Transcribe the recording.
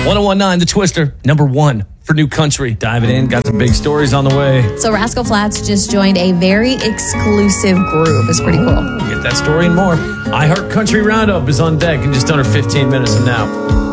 1019, The Twister, number one for New Country. Diving in, got some big stories on the way. So Rascal Flatts just joined a very exclusive group. It's pretty cool. Get that story and more. iHeart Country Roundup is on deck in just under 15 minutes from now.